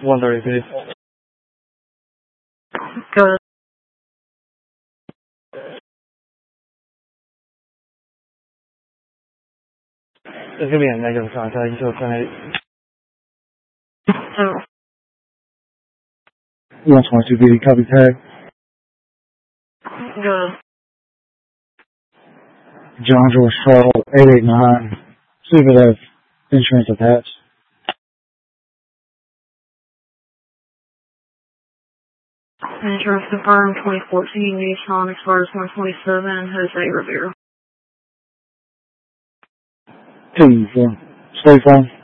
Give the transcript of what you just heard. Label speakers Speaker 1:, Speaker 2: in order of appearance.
Speaker 1: 130, please.
Speaker 2: Good.
Speaker 1: There's going to be a negative contact until 10-8. 122 BD, copy tag.
Speaker 2: Good.
Speaker 1: John George Charlotte, 889. See if it has insurance attached.
Speaker 2: Insurance confirmed 2014 Nissan Express 127 Jose Rivera.
Speaker 1: 2-4. Stay phone.